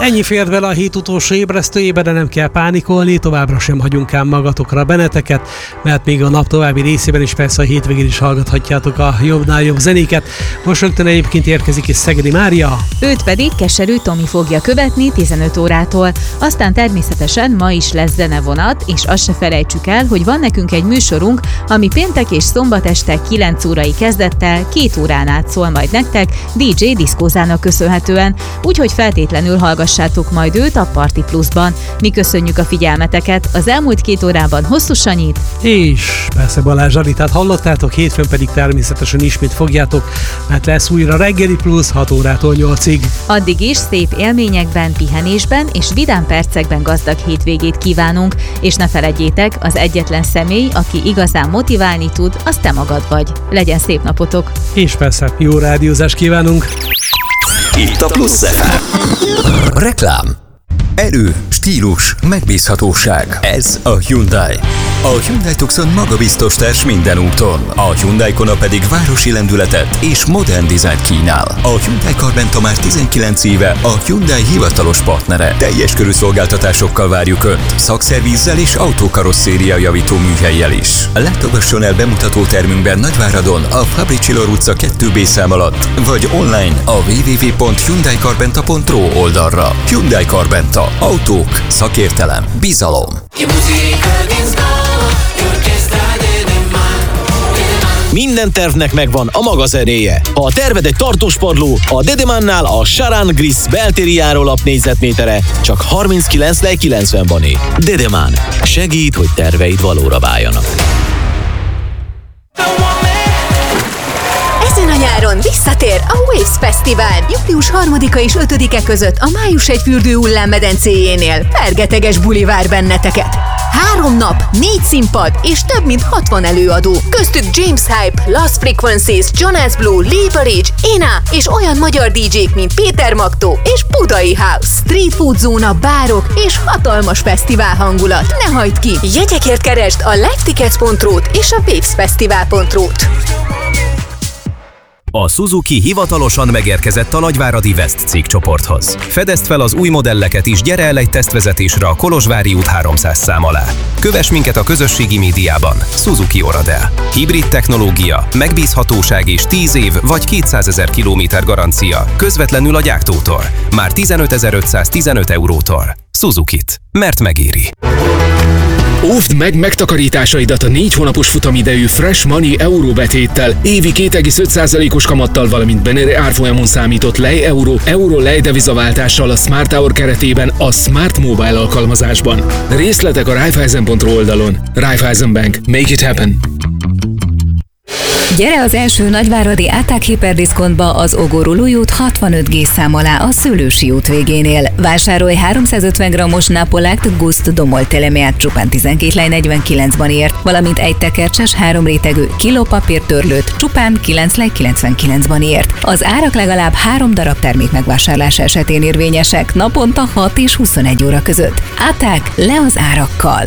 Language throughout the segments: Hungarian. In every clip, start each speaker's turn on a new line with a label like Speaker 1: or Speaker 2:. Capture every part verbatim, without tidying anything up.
Speaker 1: Ennyi fért bele a hét utolsó ébresztőjébe, de nem kell pánikolni, továbbra sem hagyunk ám magatokra benneteket, mert még a nap további részében is persze a hétvégén is hallgathatjátok a jobbnál jobb zenéket. Most rögtön egyébként érkezik is Szegedi Mária.
Speaker 2: Őt pedig Keserű Tomi fogja követni tizenöt órától. Aztán természetesen ma is lesz zenevonat, és azt se felejtsük el, hogy van nekünk egy műsorunk, ami péntek és szombat este kilenc órai kezdettel két órán át szól majd nektek dé dzsé Diszkózának köszönhetően, úgyhogy feltétlenül hallgassátok majd őt a Party Plus-ban. Mi köszönjük a figyelmeteket, az elmúlt két órában Hosszú Sanyit
Speaker 1: és persze Balázs Zsalitát hallottátok, hétfőn pedig természetesen ismét fogjátok, mert lesz újra reggeli plusz hat órától nyolcig.
Speaker 2: Addig is szép élményekben, pihenésben és vidám percekben gazdag hétvégét kívánunk, és ne feledjétek, az egyetlen személy, aki igazán motiválni tud, az te magad vagy. Legyen szép napotok!
Speaker 1: És persze jó rádiózást kívánunk!
Speaker 3: Itt a Plusz ef em. Reklám. Erő, stílus, megbízhatóság. Ez a Hyundai. A Hyundai Tucson magabiztos társ minden úton. A Hyundai Kona pedig városi lendületet és modern dizájnt kínál. A Hyundai Carventa már tizenkilenc éve a Hyundai hivatalos partnere. Teljes körű szolgáltatásokkal várjuk Önt, szakszervízzel és autókarosszéria javító műhellyel is. Látogasson el bemutató termünkben Nagyváradon, a Fabricilor utca kettő bé szám alatt, vagy online a double-u double-u double-u pont hyundai carventa pont ro oldalra. Hyundai Carventa. Autók, szakértelem, bizalom.
Speaker 4: Minden tervnek megvan a maga zenéje. Ha a terved egy tartós padló, a Dedemánnál a Charan Gris beltéri járólap négyzetmétere csak harminckilenc kilencvenban ér. Dedemán. Segít, hogy terveid valóra váljanak.
Speaker 5: Ezen a nyáron visszatér a Waves Fesztivál. július harmadika és ötödike között a Május egy fürdő hullámmedencéjénél. Fergeteges buli vár benneteket. Három nap, négy színpad és több mint hatvan előadó. Köztük James Hype, Lost Frequencies, Jonas Blue, Lee Barrage, Ena és olyan magyar dé dzsék, mint Péter Magtó és Budai House. Street food zóna, bárok és hatalmas fesztivál hangulat. Ne hagyd ki! Jegyekért keresd a livetickets pont ro-t és a wavesfestival pont ro-t.
Speaker 6: A Suzuki hivatalosan megérkezett a nagyváradi West cégcsoporthoz. Fedezd fel az új modelleket is, gyere el egy tesztvezetésre a Kolozsvári út háromszáz szám alá. Kövess minket a közösségi médiában. Suzuki Oradel. Hibrid technológia, megbízhatóság és tíz év vagy kétszázezer kilométer garancia. Közvetlenül a gyártótól. Már tizenötezer-ötszáztizenöt eurótól. Suzukit. Mert megéri.
Speaker 7: Óvd meg megtakarításaidat a négy hónapos futamidejű Fresh Money euróbetéttel, évi két egész öt százalékos kamattal, valamint Beneri árfolyamon számított lej euró, euró lej devizaváltással a Smart Hour keretében a Smart Mobile alkalmazásban. Részletek a Raiffeisen pont ro oldalon. Raiffeisen Bank. Make it happen!
Speaker 2: Gyere az első nagyváradi Áták hiperdiszkontba az Ogorul út hatvanöt G szám alá a Szőlősi út végénél. Vásárolj háromszázötven grammos Napolakt Gust Domol telemeát csupán tizenkét lej negyvenkilencben ért, valamint egy tekercses három rétegű kilópapírtörlőt csupán kilenc lej kilencvenkilencben ért. Az árak legalább három darab termék megvásárlása esetén érvényesek, naponta hat és huszonegy óra között. Áták, le az árakkal!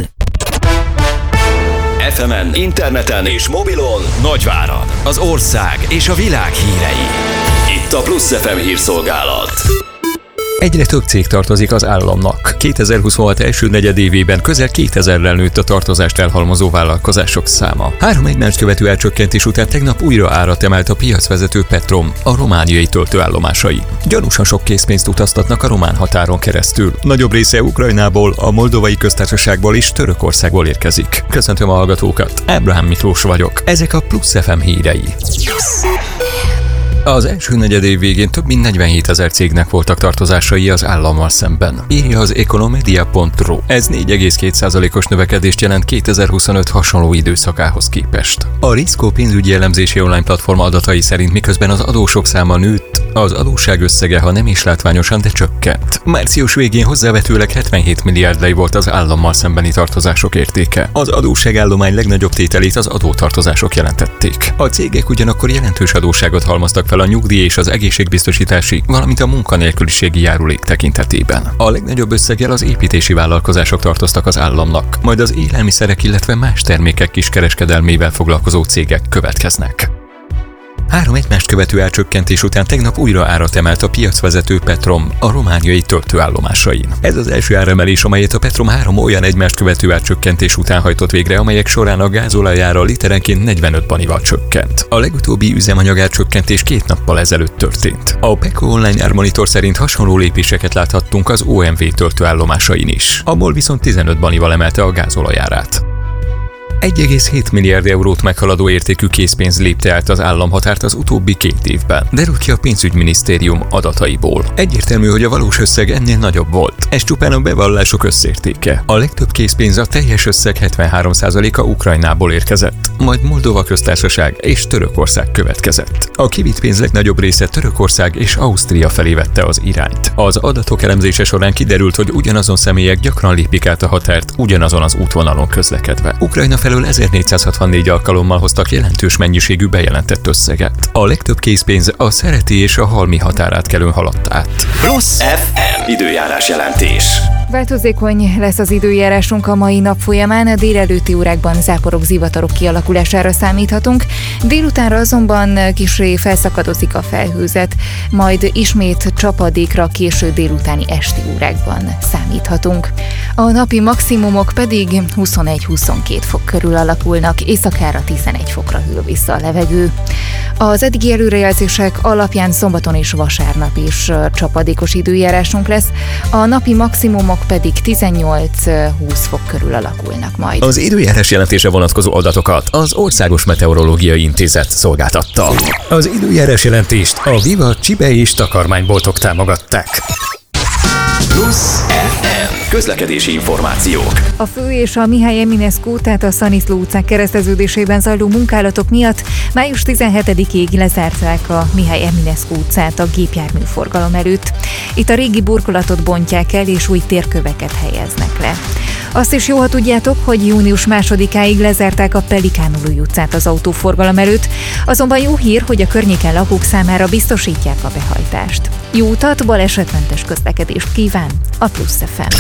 Speaker 3: ef emen, interneten és mobilon Nagyvárad, az ország és a világ hírei. Itt a Plusz ef em hírszolgálat. Egyre több cég tartozik az államnak. kétezer-huszonhat első negyedévében közel kétezerrel nőtt a tartozást elhalmozó vállalkozások száma. Három egymást követő elcsökkentés után tegnap újra árat emelt a piacvezető Petrom, a romániai töltőállomásai. Gyanúsan sok készpénzt utaztatnak a román határon keresztül. Nagyobb része Ukrajnából, a Moldovai Köztársaságból és Törökországból érkezik. Köszöntöm a hallgatókat, Ábrahám Miklós vagyok. Ezek a Plusz ef em hírei. Az első negyedév végén több mint negyvenhétezer cégnek voltak tartozásai az állammal szemben, írja az Economedia pont ro. Ez négy egész két százalékos növekedést jelent kétezer-huszonöt hasonló időszakához képest. A Risco pénzügyi elemzési online platform adatai szerint miközben az adósok száma nőtt, az adósság összege, ha nem is látványosan, de csökkent. Március végén hozzávetőleg hetvenhét milliárd lej volt az állammal szembeni tartozások értéke. Az adósságállomány legnagyobb tételét az adótartozások jelentették. A cégek ugyanakkor jelentős adósságot halmoztak fel a nyugdíj és az egészségbiztosítási, valamint a munkanélküliségi járulék tekintetében. A legnagyobb összeggel az építési vállalkozások tartoztak az államnak, majd az élelmiszerek, illetve más termékek kiskereskedelmével foglalkozó cégek következnek. Három egymást követő árcsökkentés után tegnap újra árat emelt a piacvezető Petrom a romániai töltőállomásain. Ez az első áremelés, amelyet a Petrom három olyan egymást követő árcsökkentés után hajtott végre, amelyek során a gázolajára literenként negyvenöt banival csökkent. A legutóbbi üzemanyagárcsökkentés két nappal ezelőtt történt. A Peko online ármonitor szerint hasonló lépéseket láthattunk az o em vé töltőállomásain is. A MOL viszont tizenöt banival emelte a gázolajárát. egy egész hét milliárd eurót meghaladó értékű készpénz lépte át az államhatárt az utóbbi két évben, derült ki a pénzügyminisztérium adataiból. Egyértelmű, hogy a valós összeg ennél nagyobb volt. Ez csupán a bevallások összértéke. A legtöbb készpénz, a teljes összeg hetvenhárom százaléka Ukrajnából érkezett, majd Moldova köztársaság és Törökország következett. A kivitt pénz legnagyobb része Törökország és Ausztria felé vette az irányt. Az adatok elemzése során kiderült, hogy ugyanazon személyek gyakran lépik át a határt ugyanazon az útvonalon közlekedve. Ukrajna felől ezernégyszázhatvannégy alkalommal hoztak jelentős mennyiségű bejelentett összeget. A legtöbb készpénz a Szereti és a Halmi határátkelőn haladt át.
Speaker 4: Plusz ef em időjárás jelentés.
Speaker 8: Változékony lesz az időjárásunk a mai nap folyamán, a délelőtti órákban záporok, zivatarok kialakulására számíthatunk, délutánra azonban kissé felszakadozik a felhőzet, majd ismét csapadékra késő délutáni esti órákban számíthatunk. A napi maximumok pedig huszonegy-huszonkettő fok körül alakulnak, éjszakára tizenegy fokra hűl vissza a levegő. Az eddigi előrejelzések alapján szombaton és vasárnap is csapadékos időjárásunk lesz, a napi maximumok pedig tizennyolc-húsz fok körül alakulnak majd.
Speaker 3: Az időjárás jelentése vonatkozó adatokat az Országos Meteorológiai Intézet szolgáltatta. Az időjárás jelentést a Viva Csibe és takarmányboltok támogatták.
Speaker 4: Plusz ef em közlekedési információk.
Speaker 8: A fő és a Mihály Eminescu, tehát a Szaniszló utcák kereszteződésében zajló munkálatok miatt május tizenhetedikéig lezárták a Mihály Eminescu utcát a gépjárműforgalom előtt. Itt a régi burkolatot bontják el és új térköveket helyeznek le. Azt is jó, ha tudjátok, hogy június másodikáig lezárták a Pelikánului utcát az autóforgalom előtt, azonban jó hír, hogy a környéken lakók számára biztosítják a behajtást. Jó utat, balesetmentes közlekedést kíván a Plusz ef em.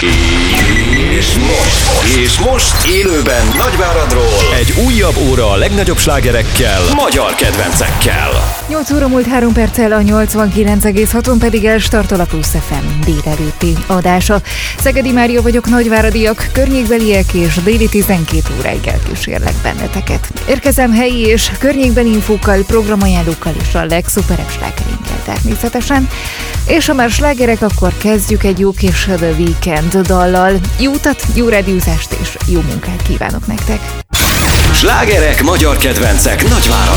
Speaker 4: És most, és most élőben Nagyváradról egy újabb óra a legnagyobb slágerekkel, magyar kedvencekkel.
Speaker 8: nyolc óra múlt három perccel, a nyolcvankilenc egész haton pedig elstartol a Plusz ef em délelőtti adása. Szegedi Mária vagyok, nagyváradiak, környékbeliek és déli tizenkét óráig elkísérlek benneteket. Érkezem helyi és környékbeli infókkal, programajánlókkal és a legszuperebb slágerinkkel természetesen. És ha már slágerek, akkor kezdjük egy jó kis The Weekend dallal. Jó utat, jó rádiózást és jó munkát kívánok nektek!
Speaker 4: Slágerek, magyar kedvencek Nagyváradon.